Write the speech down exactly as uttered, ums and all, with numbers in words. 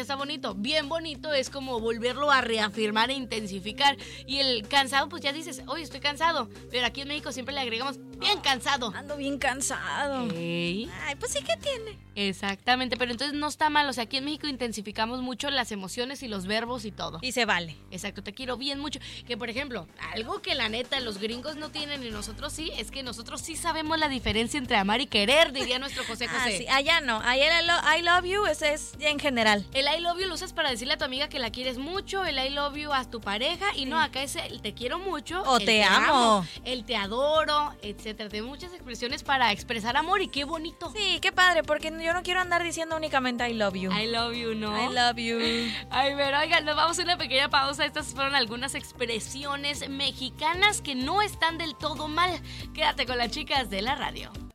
ya está bonito. Bien bonito es como volverlo a reafirmar e intensificar. Y el cansado, pues ya dices, oye, estoy cansado. Pero aquí en México siempre le agregamos, bien cansado. Ando bien cansado. Ey. Ay, pues sí, ¿qué tiene? Exactamente, pero entonces no está mal. O sea, aquí en México intensificamos mucho las emociones y los verbos y todo. Y se vale. Exacto, te quiero bien mucho. Que, por ejemplo, algo que la neta los gringos no tienen y nosotros sí, es que nosotros sí sabemos la diferencia entre amar y querer, diría nuestro José José. Ah, sí, allá no. Allá el lo- I love you, ese es en general. El I love you lo usas para decirle a tu amiga que la quieres mucho, el I love you a tu pareja, y no, acá es el te quiero mucho, O el te amo. el te adoro, etcétera. Tenemos muchas expresiones para expresar amor y qué bonito. Sí, qué padre, porque yo no quiero andar diciendo únicamente I love you. I love you, ¿no? I love you. Ay, pero oigan, nos vamos a una pequeña pausa. Estas fueron algunas expresiones mexicanas que no están del todo mal. Quédate con las chicas de la radio.